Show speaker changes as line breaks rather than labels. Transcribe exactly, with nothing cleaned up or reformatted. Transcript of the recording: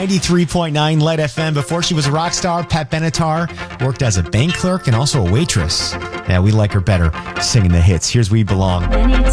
ninety-three point nine Light F M. Before she was a rock star, Pat Benatar worked as a bank clerk and also a waitress. Yeah, we like her better singing the hits. Here's We Belong.